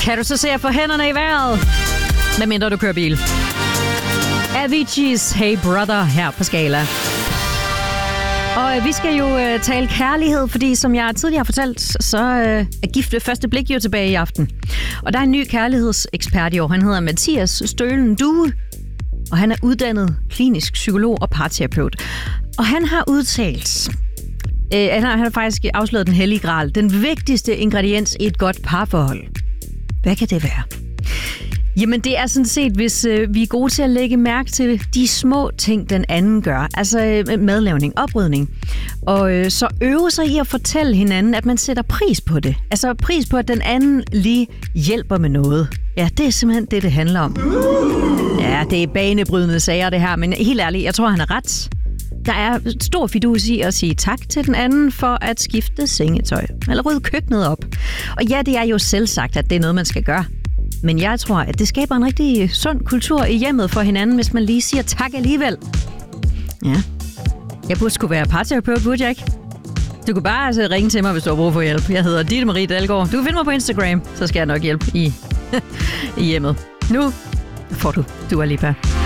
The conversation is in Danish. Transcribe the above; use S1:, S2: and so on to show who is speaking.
S1: Kan du så se at få hænderne i vejret? Hvad mindre du kører bil. Avicii's Hey Brother her på Skala. Og vi skal jo tale kærlighed, fordi som jeg tidligere har fortalt, så er Gift ved første blik jo tilbage i aften. Og der er en ny kærlighedsekspert i år. Han hedder Mathias Stølen Due, og han er uddannet klinisk psykolog og parterapeut. Og han har udtalt, han har faktisk afsløret den hellige gral, den vigtigste ingrediens i et godt parforhold. Hvad kan det være? Jamen det er sådan set, hvis vi er gode til at lægge mærke til de små ting, den anden gør. Altså madlavning, oprydning. Og så øve sig i at fortælle hinanden, at man sætter pris på det. Altså pris på, at den anden lige hjælper med noget. Ja, det er simpelthen det handler om. Ja, det er banebrydende sager det her, men helt ærligt, jeg tror, han har ret. Der er stor fidus i at sige tak til den anden for at skifte sengetøj. Eller rydde køkkenet op. Og ja, det er jo selvsagt, at det er noget, man skal gøre. Men jeg tror, at det skaber en rigtig sund kultur i hjemmet for hinanden, hvis man lige siger tak alligevel. Ja. Jeg burde sgu være parterapeut, burde jeg ikke? Du kan bare ringe til mig, hvis du har brug for hjælp. Jeg hedder Ditte Marie Dalgaard. Du kan finde mig på Instagram, så skal jeg nok hjælpe i hjemmet. Nu får du Dua Lipa.